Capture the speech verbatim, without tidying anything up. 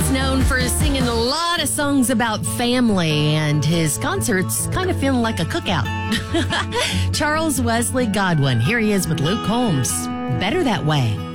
known for singing a lot of songs about family, and his concerts kind of feeling like a cookout. Charles Wesley Godwin. Here he is with Luke Combs. Better That Way.